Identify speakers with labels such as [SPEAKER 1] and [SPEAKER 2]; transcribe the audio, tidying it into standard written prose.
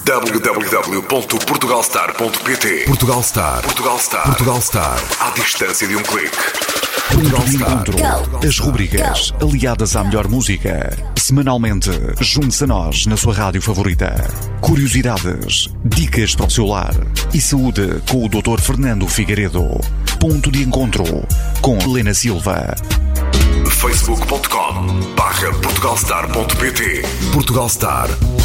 [SPEAKER 1] www.portugalstar.pt.
[SPEAKER 2] Portugal Star.
[SPEAKER 1] Portugal Star.
[SPEAKER 2] Portugal Star.
[SPEAKER 1] À distância de um clique.
[SPEAKER 2] Portugal Star.
[SPEAKER 3] Encontro. As rubricas aliadas à melhor música. Semanalmente, junte-se a nós na sua rádio favorita. Curiosidades, dicas para o seu lar e saúde com o Dr. Fernando Figueiredo. Ponto de encontro com Helena Silva.
[SPEAKER 1] Facebook.com/portugalstar.pt.
[SPEAKER 2] Portugal Star.